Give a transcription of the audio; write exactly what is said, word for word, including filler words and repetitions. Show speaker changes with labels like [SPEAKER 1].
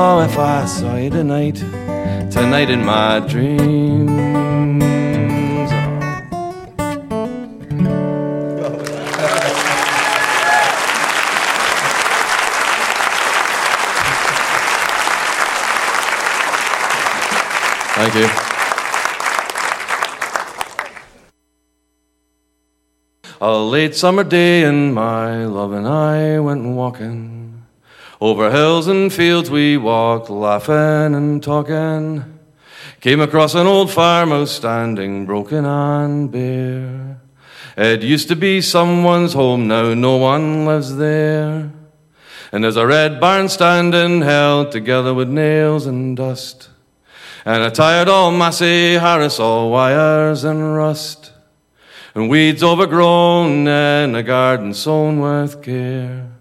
[SPEAKER 1] Oh, if I saw you tonight, tonight in my dreams. Thank you. A late summer day and my love and I went walking. Over hills and fields we walked, laughing and talking. Came across an old farmhouse standing broken and bare. It used to be someone's home, now no one lives there. And there's a red barn standing held together with nails and dust. And a tired old Massey Harris, all wires and rust. And weeds overgrown and a garden sown with care.